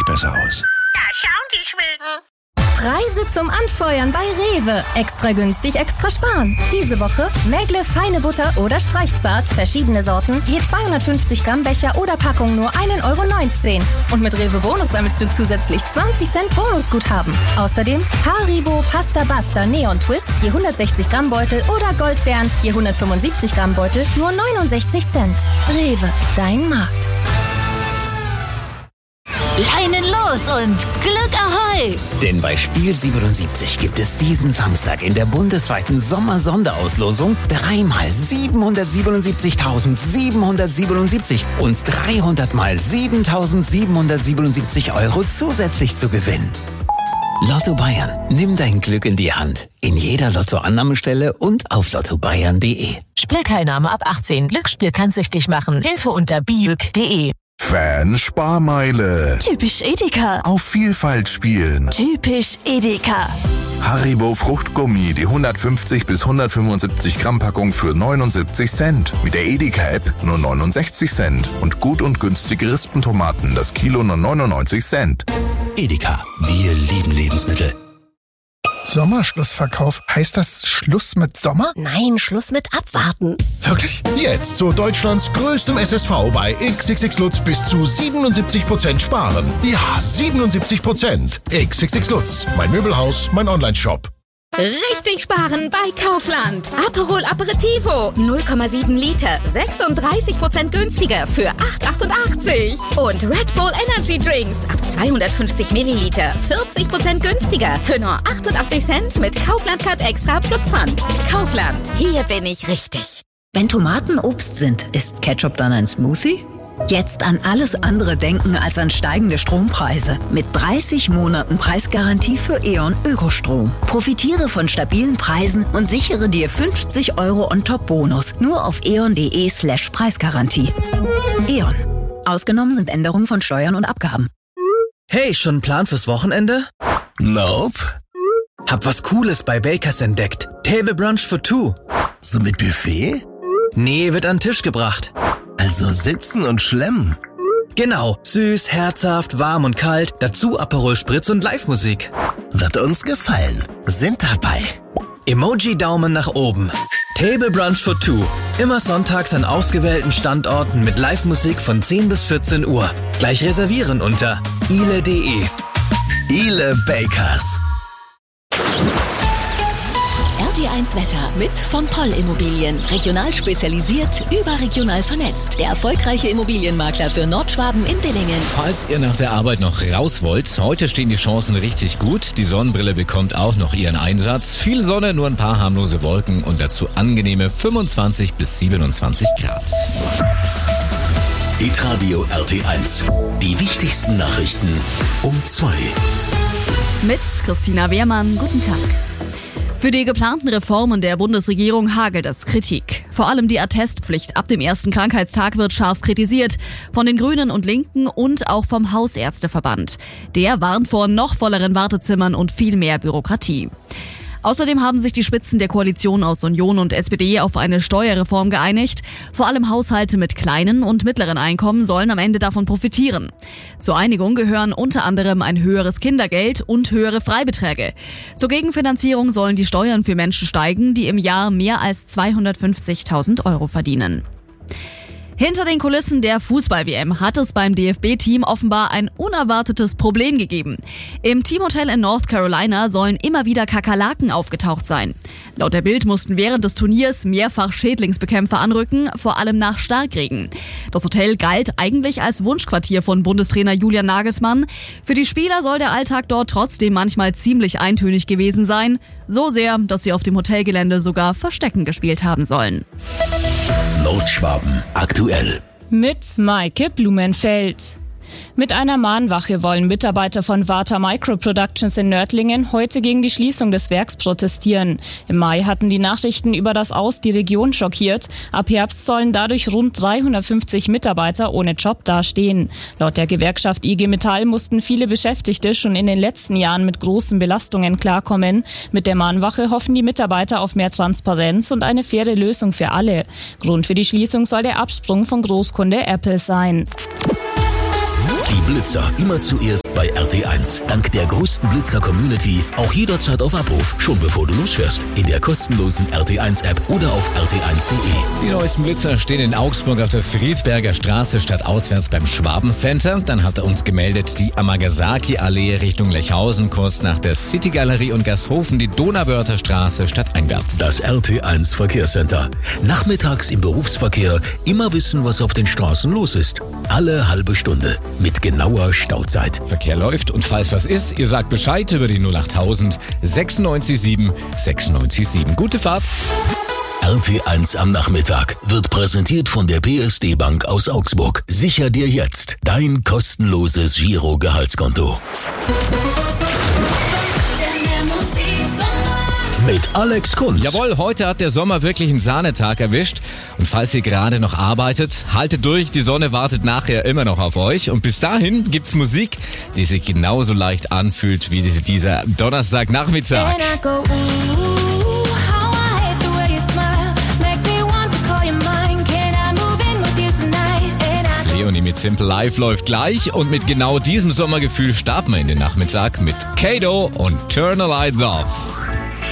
nicht besser aus. Da schauen die Schweden. Preise zum Anfeuern bei Rewe. Extra günstig, extra sparen. Diese Woche Mägle feine Butter oder Streichzart, verschiedene Sorten, je 250 Gramm Becher oder Packung nur 1,19 €. Und mit Rewe Bonus sammelst du zusätzlich 20 Cent Bonusguthaben. Außerdem Haribo Pasta Basta Neon Twist, je 160 Gramm Beutel oder Goldbeeren, je 175 Gramm Beutel, nur 69 Cent. Rewe, dein Markt. Leinen los und Glück Ahoi! Denn bei Spiel 77 gibt es diesen Samstag in der bundesweiten Sommersonderauslosung 3 mal 777.777 und 300 mal 7.777 € zusätzlich zu gewinnen. Lotto Bayern. Nimm dein Glück in die Hand. In jeder Lottoannahmestelle und auf lottobayern.de. Spielteilnahme ab 18. Glücksspiel kann süchtig machen. Hilfe unter biüg.de. Fan-Sparmeile. Typisch Edeka. Auf Vielfalt spielen. Typisch Edeka. Haribo Fruchtgummi, die 150 bis 175 Gramm Packung für 79 Cent. Mit der Edeka-App nur 69 Cent. Und gut und günstige Rispentomaten, das Kilo nur 99 Cent. Edeka. Wir lieben Lebensmittel. Sommerschlussverkauf. Heißt das Schluss mit Sommer? Nein, Schluss mit Abwarten. Wirklich? Jetzt zu Deutschlands größtem SSV bei XXX Lutz bis zu 77% sparen. Ja, 77%. XXX Lutz. Mein Möbelhaus, mein Onlineshop. Richtig sparen bei Kaufland. Aperol Aperitivo 0,7 Liter, 36% günstiger für 8,88. Und Red Bull Energy Drinks ab 250 Milliliter, 40% günstiger für nur 88 Cent mit Kaufland Card Extra plus Pfand. Kaufland, hier bin ich richtig. Wenn Tomaten Obst sind, ist Ketchup dann ein Smoothie? Jetzt an alles andere denken als an steigende Strompreise. Mit 30 Monaten Preisgarantie für E.ON Ökostrom. Profitiere von stabilen Preisen und sichere dir 50 € On-Top-Bonus. Nur auf eon.de/Preisgarantie. E.ON. Ausgenommen sind Änderungen von Steuern und Abgaben. Hey, schon ein Plan fürs Wochenende? Nope. Hab was Cooles bei Bakers entdeckt. Table Brunch for two. So mit Buffet? Nee, wird an den Tisch gebracht. Also sitzen und schlemmen. Genau, süß, herzhaft, warm und kalt, dazu Aperol Spritz und Live-Musik. Wird uns gefallen. Sind dabei. Emoji-Daumen nach oben. Table Brunch for two. Immer sonntags an ausgewählten Standorten mit Live-Musik von 10 bis 14 Uhr. Gleich reservieren unter ile.de. Ile Bakers. RT1 Wetter mit von Poll Immobilien. Regional spezialisiert, überregional vernetzt. Der erfolgreiche Immobilienmakler für Nordschwaben in Dillingen. Falls ihr nach der Arbeit noch raus wollt, heute stehen die Chancen richtig gut. Die Sonnenbrille bekommt auch noch ihren Einsatz. Viel Sonne, nur ein paar harmlose Wolken und dazu angenehme 25 bis 27 Grad. Hitradio RT1. Die wichtigsten Nachrichten um 2. Mit Christina Wehrmann, guten Tag. Für die geplanten Reformen der Bundesregierung hagelt es Kritik. Vor allem die Attestpflicht ab dem ersten Krankheitstag wird scharf kritisiert. Von den Grünen und Linken und auch vom Hausärzteverband. Der warnt vor noch volleren Wartezimmern und viel mehr Bürokratie. Außerdem haben sich die Spitzen der Koalition aus Union und SPD auf eine Steuerreform geeinigt. Vor allem Haushalte mit kleinen und mittleren Einkommen sollen am Ende davon profitieren. Zur Einigung gehören unter anderem ein höheres Kindergeld und höhere Freibeträge. Zur Gegenfinanzierung sollen die Steuern für Menschen steigen, die im Jahr mehr als 250.000 € verdienen. Hinter den Kulissen der Fußball-WM hat es beim DFB-Team offenbar ein unerwartetes Problem gegeben. Im Teamhotel in North Carolina sollen immer wieder Kakerlaken aufgetaucht sein. Laut der Bild mussten während des Turniers mehrfach Schädlingsbekämpfer anrücken, vor allem nach Starkregen. Das Hotel galt eigentlich als Wunschquartier von Bundestrainer Julian Nagelsmann. Für die Spieler soll der Alltag dort trotzdem manchmal ziemlich eintönig gewesen sein. So sehr, dass sie auf dem Hotelgelände sogar Verstecken gespielt haben sollen. Nordschwaben aktuell. Mit Maike Blumenfeld. Mit einer Mahnwache wollen Mitarbeiter von Vata Micro Productions in Nördlingen heute gegen die Schließung des Werks protestieren. Im Mai hatten die Nachrichten über das Aus die Region schockiert. Ab Herbst sollen dadurch rund 350 Mitarbeiter ohne Job dastehen. Laut der Gewerkschaft IG Metall mussten viele Beschäftigte schon in den letzten Jahren mit großen Belastungen klarkommen. Mit der Mahnwache hoffen die Mitarbeiter auf mehr Transparenz und eine faire Lösung für alle. Grund für die Schließung soll der Absprung von Großkunde Apple sein. Die Blitzer immer zuerst bei RT1. Dank der größten Blitzer-Community auch jederzeit auf Abruf, schon bevor du losfährst. In der kostenlosen RT1-App oder auf rt1.de. Die neuesten Blitzer stehen in Augsburg auf der Friedberger Straße statt auswärts beim Schwabencenter. Dann hat er uns gemeldet die Amagasaki-Allee Richtung Lechhausen, kurz nach der City-Galerie und Gasthofen die Donauwörther Straße statt einwärts. Das RT1 Verkehrscenter. Nachmittags im Berufsverkehr immer wissen, was auf den Straßen los ist. Alle halbe Stunde mit genauer Stauzeit. Verkehr läuft und falls was ist, ihr sagt Bescheid über die 08000 967 967. Gute Fahrt! RT1 am Nachmittag wird präsentiert von der PSD Bank aus Augsburg. Sicher dir jetzt dein kostenloses Giro-Gehaltskonto. Mit Alex Kunz. Jawohl, heute hat der Sommer wirklich einen Sahnetag erwischt. Und falls ihr gerade noch arbeitet, haltet durch, die Sonne wartet nachher immer noch auf euch. Und bis dahin gibt's Musik, die sich genauso leicht anfühlt wie dieser Donnerstagnachmittag. Leonie mit Simple Life läuft gleich und mit genau diesem Sommergefühl starten wir in den Nachmittag mit Kato und Turn the Lights Off.